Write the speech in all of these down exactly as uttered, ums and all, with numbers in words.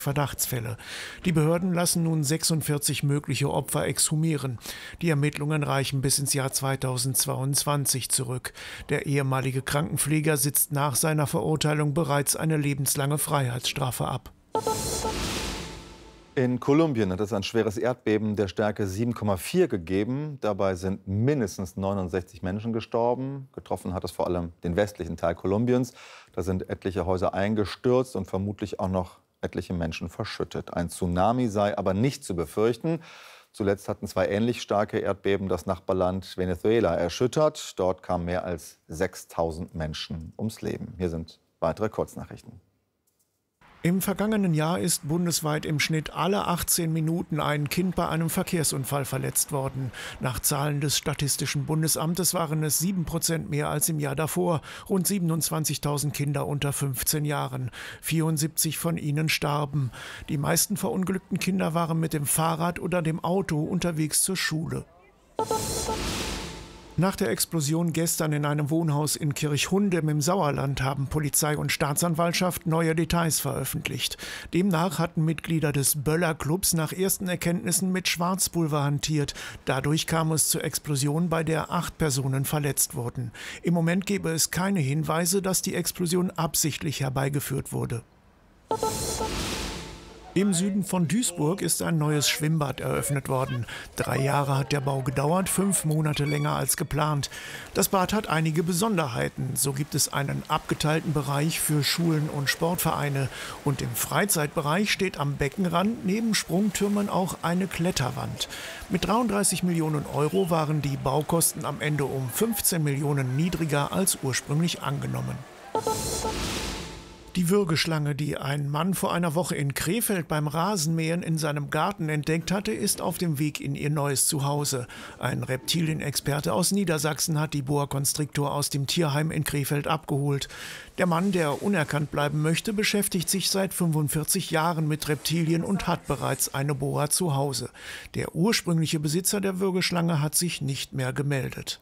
Verdachtsfälle. Die Behörden lassen nun sechsundvierzig mögliche Opfer exhumieren. Die Ermittlungen reichen bis ins Jahr zweitausendzweiundzwanzig zurück. Der ehemalige Krankenpfleger sitzt nach seiner Verurteilung bereits eine lebenslange Freiheitsstrafe ab. In Kolumbien hat es ein schweres Erdbeben der Stärke sieben Komma vier gegeben. Dabei sind mindestens neunundsechzig Menschen gestorben. Getroffen hat es vor allem den westlichen Teil Kolumbiens. Da sind etliche Häuser eingestürzt und vermutlich auch noch etliche Menschen verschüttet. Ein Tsunami sei aber nicht zu befürchten. Zuletzt hatten zwei ähnlich starke Erdbeben das Nachbarland Venezuela erschüttert. Dort kamen mehr als sechstausend Menschen ums Leben. Hier sind weitere Kurznachrichten. Im vergangenen Jahr ist bundesweit im Schnitt alle achtzehn Minuten ein Kind bei einem Verkehrsunfall verletzt worden. Nach Zahlen des Statistischen Bundesamtes waren es sieben Prozent mehr als im Jahr davor. Rund siebenundzwanzigtausend Kinder unter fünfzehn Jahren. vierundsiebzig von ihnen starben. Die meisten verunglückten Kinder waren mit dem Fahrrad oder dem Auto unterwegs zur Schule. Nach der Explosion gestern in einem Wohnhaus in Kirchhundem im Sauerland haben Polizei und Staatsanwaltschaft neue Details veröffentlicht. Demnach hatten Mitglieder des Böller-Clubs nach ersten Erkenntnissen mit Schwarzpulver hantiert. Dadurch kam es zur Explosion, bei der acht Personen verletzt wurden. Im Moment gebe es keine Hinweise, dass die Explosion absichtlich herbeigeführt wurde. Im Süden von Duisburg ist ein neues Schwimmbad eröffnet worden. Drei Jahre hat der Bau gedauert, fünf Monate länger als geplant. Das Bad hat einige Besonderheiten. So gibt es einen abgeteilten Bereich für Schulen und Sportvereine. Und im Freizeitbereich steht am Beckenrand neben Sprungtürmen auch eine Kletterwand. Mit dreiunddreißig Millionen Euro waren die Baukosten am Ende um fünfzehn Millionen niedriger als ursprünglich angenommen. Die Würgeschlange, die ein Mann vor einer Woche in Krefeld beim Rasenmähen in seinem Garten entdeckt hatte, ist auf dem Weg in ihr neues Zuhause. Ein Reptilienexperte aus Niedersachsen hat die Boa Constrictor aus dem Tierheim in Krefeld abgeholt. Der Mann, der unerkannt bleiben möchte, beschäftigt sich seit fünfundvierzig Jahren mit Reptilien und hat bereits eine Boa zu Hause. Der ursprüngliche Besitzer der Würgeschlange hat sich nicht mehr gemeldet.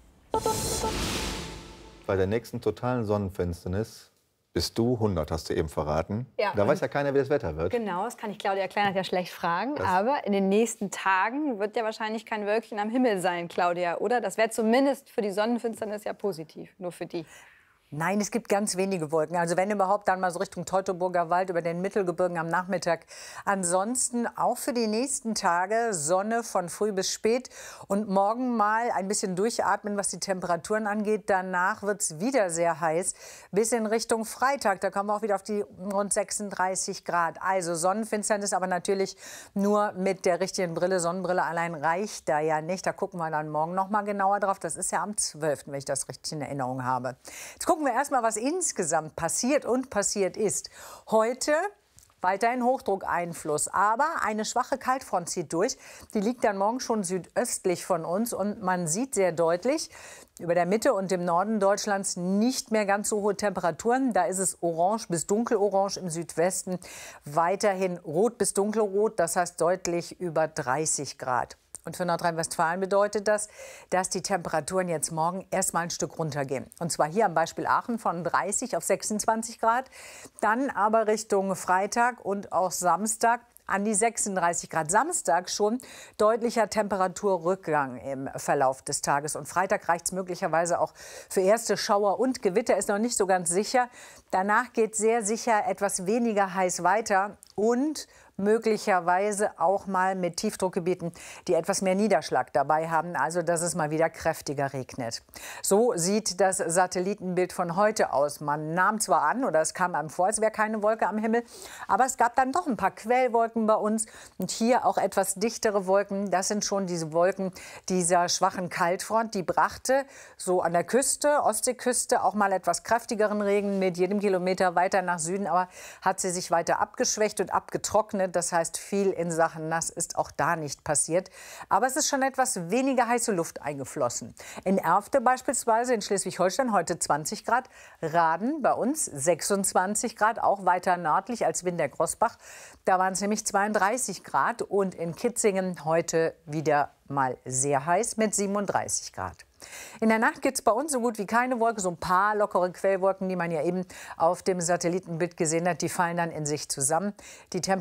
Bei der nächsten totalen Sonnenfinsternis bist du hundert, hast du eben verraten. Ja, da weiß ja keiner, wie das Wetter wird. Genau, das kann ich Claudia Kleinert ja schlecht fragen. Das Aber in den nächsten Tagen wird ja wahrscheinlich kein Wölkchen am Himmel sein, Claudia, oder? Das wäre zumindest für die Sonnenfinsternis ja positiv, nur für die. Nein, es gibt ganz wenige Wolken. Also wenn überhaupt, dann mal so Richtung Teutoburger Wald über den Mittelgebirgen am Nachmittag. Ansonsten auch für die nächsten Tage Sonne von früh bis spät. Und morgen mal ein bisschen durchatmen, was die Temperaturen angeht. Danach wird es wieder sehr heiß bis in Richtung Freitag. Da kommen wir auch wieder auf die rund sechsunddreißig Grad. Also Sonnenfinsternis, aber natürlich nur mit der richtigen Brille. Sonnenbrille allein reicht da ja nicht. Da gucken wir dann morgen noch mal genauer drauf. Das ist ja am zwölften, wenn ich das richtig in Erinnerung habe. Jetzt gucken wir erstmal, was insgesamt passiert und passiert ist. Heute weiterhin Hochdruckeinfluss, aber eine schwache Kaltfront zieht durch. Die liegt dann morgen schon südöstlich von uns und man sieht sehr deutlich über der Mitte und im Norden Deutschlands nicht mehr ganz so hohe Temperaturen. Da ist es orange bis dunkelorange im Südwesten, weiterhin rot bis dunkelrot, das heißt deutlich über dreißig Grad. Und für Nordrhein-Westfalen bedeutet das, dass die Temperaturen jetzt morgen erst mal ein Stück runtergehen. Und zwar hier am Beispiel Aachen von dreißig auf sechsundzwanzig Grad. Dann aber Richtung Freitag und auch Samstag an die sechsunddreißig Grad. Samstag schon deutlicher Temperaturrückgang im Verlauf des Tages. Und Freitag reicht es möglicherweise auch für erste Schauer und Gewitter. Ist noch nicht so ganz sicher. Danach geht sehr sicher etwas weniger heiß weiter und möglicherweise auch mal mit Tiefdruckgebieten, die etwas mehr Niederschlag dabei haben, also dass es mal wieder kräftiger regnet. So sieht das Satellitenbild von heute aus. Man nahm zwar an, oder es kam einem vor, als wäre keine Wolke am Himmel, aber es gab dann doch ein paar Quellwolken bei uns und hier auch etwas dichtere Wolken. Das sind schon diese Wolken dieser schwachen Kaltfront, die brachte so an der Küste, Ostseeküste, auch mal etwas kräftigeren Regen mit jedem Kilometer weiter nach Süden, aber hat sie sich weiter abgeschwächt und abgetrocknet. Das heißt, viel in Sachen nass ist auch da nicht passiert. Aber es ist schon etwas weniger heiße Luft eingeflossen. In Erfte beispielsweise in Schleswig-Holstein heute zwanzig Grad. Raden bei uns sechsundzwanzig Grad, auch weiter nördlich als Wintergroßbach. Da waren es nämlich zweiunddreißig Grad. Und in Kitzingen heute wieder mal sehr heiß mit siebenunddreißig Grad. In der Nacht gibt es bei uns so gut wie keine Wolke, so ein paar lockere Quellwolken, die man ja eben auf dem Satellitenbild gesehen hat, die fallen dann in sich zusammen. Die Temperaturen